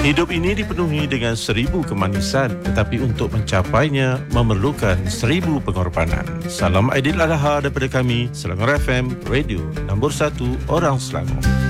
Hidup ini dipenuhi dengan 1000 kemanisan, tetapi untuk mencapainya memerlukan 1000 pengorbanan. Salam Aidil Adha daripada kami, Selangor FM, radio nombor 1 orang Selangor.